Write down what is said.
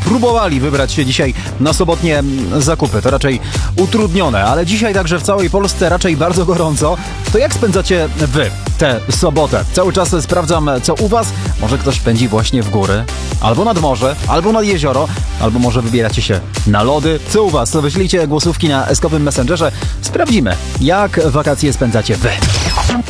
próbowali wybrać się dzisiaj na sobotnie zakupy. To raczej utrudnione, ale dzisiaj także w całej Polsce raczej bardzo gorąco. To jak spędzacie wy tę sobotę? Cały czas sprawdzam, co u was. Może ktoś pędzi właśnie w góry, albo nad morze, albo nad jezioro, albo może wybieracie się na lody. Co u was? To wyślijcie głosówki na Eskowym Messengerze. Sprawdzimy, jak wakacje spędzacie wy.